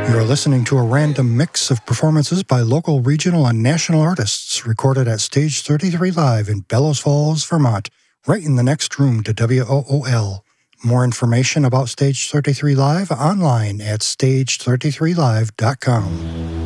You're listening to a random mix of performances by local, regional, and national artists recorded at Stage 33 Live in Bellows Falls, Vermont, right in the next room to WOOL. More information about Stage 33 Live online at stage33live.com.